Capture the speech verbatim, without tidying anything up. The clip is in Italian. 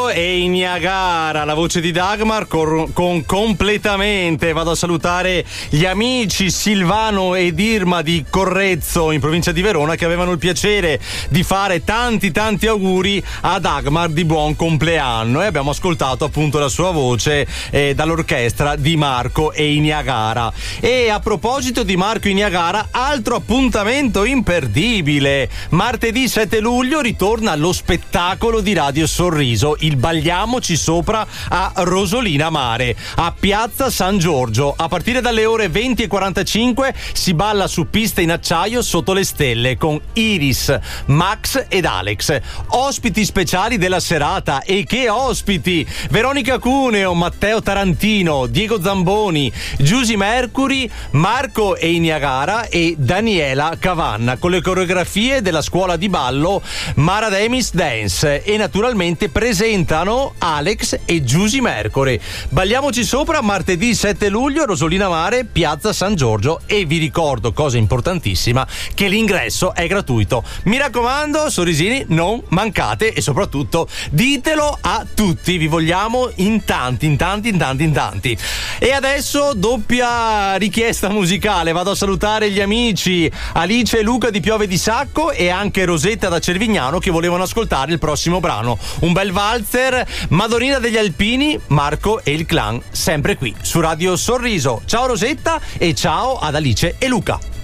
e in Niagara, la voce di Dagmar con, con completamente. Vado a salutare gli amici Silvano ed Irma di Correzzo in provincia di Verona, che avevano il piacere di fare tanti tanti auguri a Dagmar di buon compleanno, e abbiamo ascoltato appunto la sua voce eh, dall'orchestra di Marco e i Niagara. E a proposito di Marco e i Niagara, altro appuntamento imperdibile: martedì sette luglio ritorna lo spettacolo di Radio Sorriso, il Balliamoci Sopra a Rosolina Mare, a Piazza San Giorgio. A partire dalle ore venti e quarantacinque si balla su pista in acciaio sotto le stelle con Iris, Max ed Alex. Ospiti speciali della serata, e che ospiti! Veronica Cuneo, Matteo Tarantino, Diego Zamboni, Giusy Mercury, Marco e i Niagara e Daniela Cavanna, con le coreografie della scuola di ballo Mara Demis Dance, e naturalmente presentano Alex e Giusy Mercury. Balliamoci sopra martedì sette luglio, Rosolina Mare, Piazza San Giorgio, e vi ricordo, cosa importantissima, che l'ingresso è gratuito. Mi raccomando, sorrisini, non mancate, e soprattutto ditelo a tutti, vi vogliamo in tanti, in tanti, in tanti, in tanti. E adesso doppia richiesta musicale, vado a salutare gli amici Alice e Luca di Piove di Sacco e anche Rosetta da Cervignano, che volevano ascoltare il prossimo brano, un bel valzer, Madonnina degli Alpini, Marco e il Clan, sempre qui su Radio Sorriso. Ciao Rosetta e ciao ad Alice e Luca.